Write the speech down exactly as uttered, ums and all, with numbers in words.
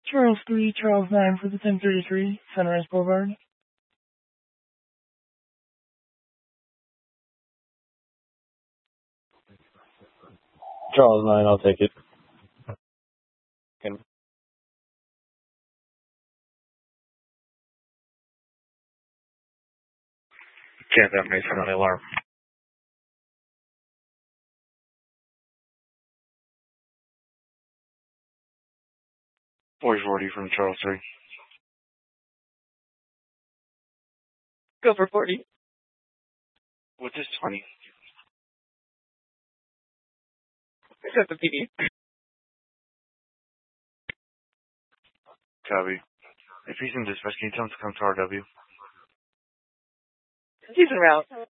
Charles three, Charles nine for the ten thirty-three, Sunrise Boulevard. Charles nine, I'll take it. Can Can't have Mason on the alarm. forty forty from Charles three. Go for forty. What's this twenty? Except the P D. Copy. If he's in dispatch, can you tell him to come to R W? He's en route.